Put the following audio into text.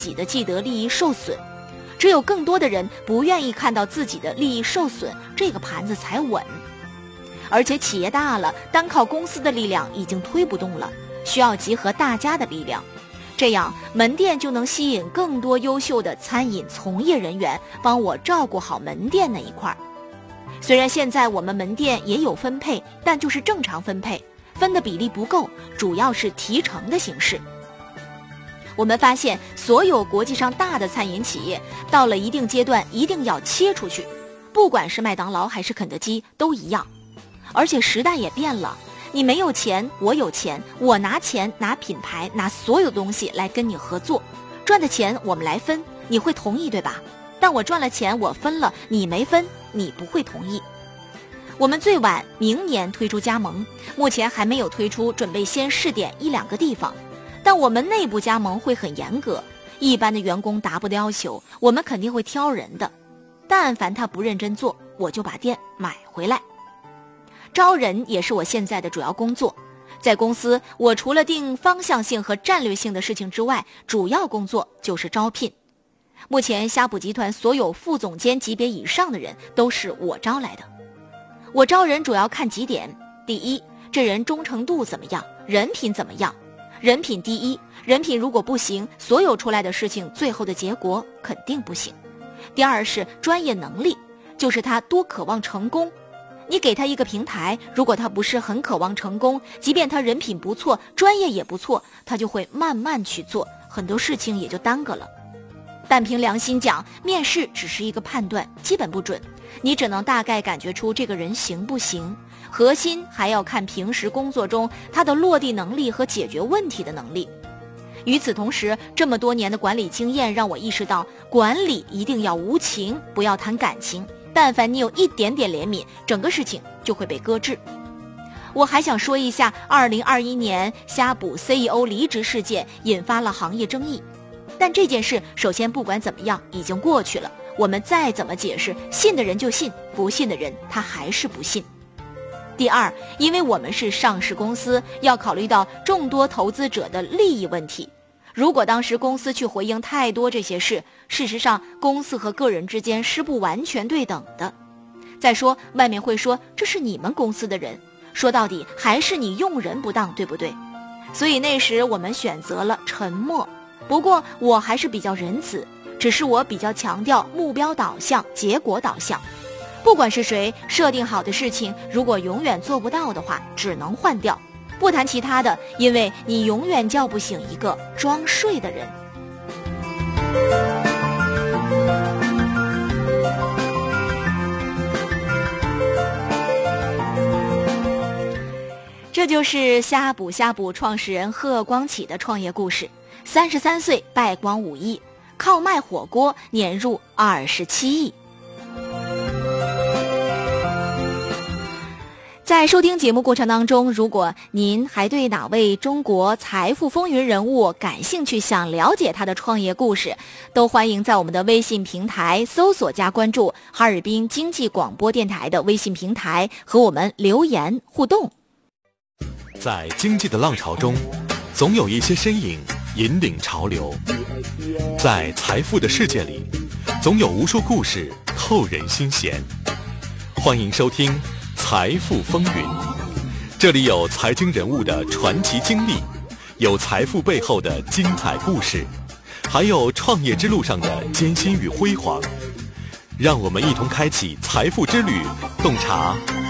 己的既得利益受损。只有更多的人不愿意看到自己的利益受损，这个盘子才稳。而且企业大了，单靠公司的力量已经推不动了，需要集合大家的力量，这样门店就能吸引更多优秀的餐饮从业人员帮我照顾好门店那一块。虽然现在我们门店也有分配，但就是正常分配，分的比例不够，主要是提成的形式。我们发现所有国际上大的餐饮企业到了一定阶段一定要切出去，不管是麦当劳还是肯德基都一样。而且时代也变了，你没有钱我有钱，我拿钱拿品牌拿所有东西来跟你合作，赚的钱我们来分，你会同意对吧？但我赚了钱我分了，你没分，你不会同意。我们最晚明年推出加盟，目前还没有推出，准备先试点1-2个地方，但我们内部加盟会很严格，一般的员工达不到要求，我们肯定会挑人的，但凡他不认真做，我就把店买回来。招人也是我现在的主要工作，在公司我除了定方向性和战略性的事情之外，主要工作就是招聘。目前呷哺集团所有副总监级别以上的人都是我招来的。我招人主要看几点：第一，这人忠诚度怎么样，人品怎么样。人品第一，人品如果不行，所有出来的事情最后的结果肯定不行。第二是专业能力，就是他多渴望成功。你给他一个平台，如果他不是很渴望成功，即便他人品不错，专业也不错，他就会慢慢去做，很多事情也就耽搁了。但凭良心讲，面试只是一个判断，基本不准，你只能大概感觉出这个人行不行，核心还要看平时工作中他的落地能力和解决问题的能力。与此同时，这么多年的管理经验让我意识到，管理一定要无情，不要谈感情，但凡你有一点点怜悯，整个事情就会被搁置。我还想说一下2021年呷哺 CEO 离职事件引发了行业争议，但这件事首先不管怎么样已经过去了，我们再怎么解释，信的人就信，不信的人他还是不信。第二，因为我们是上市公司，要考虑到众多投资者的利益问题。如果当时公司去回应太多这些事，事实上公司和个人之间是不完全对等的。再说外面会说这是你们公司的人，说到底还是你用人不当，对不对？所以那时我们选择了沉默。不过我还是比较仁慈，只是我比较强调目标导向、结果导向。不管是谁，设定好的事情如果永远做不到的话，只能换掉。不谈其他的，因为你永远叫不醒一个装睡的人。这就是呷哺创始人贺光启的创业故事。33岁败光5亿，靠卖火锅年入27亿。在收听节目过程当中，如果您还对哪位中国财富风云人物感兴趣，想了解他的创业故事，都欢迎在我们的微信平台搜索加关注哈尔滨经济广播电台的微信平台，和我们留言互动。 在经济的浪潮中，总有一些身影引领潮流；在财富的世界里，总有无数故事透人心弦。欢迎收听财富风云，这里有财经人物的传奇经历，有财富背后的精彩故事，还有创业之路上的艰辛与辉煌。让我们一同开启财富之旅，洞察